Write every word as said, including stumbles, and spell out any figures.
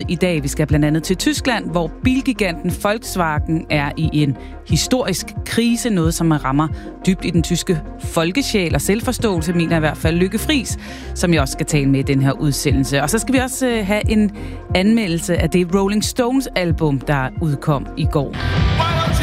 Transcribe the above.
i dag. Vi skal blandt andet til Tyskland, hvor bilgiganten Volkswagen er i en historisk krise, noget som rammer dybt i den tyske folkesjæl og selvforståelse, mener i hvert fald Lykke Friis, som jeg også skal tale med i den her udsendelse. Og så skal vi også have en anmeldelse af det Rolling Stones album, der udkom i går.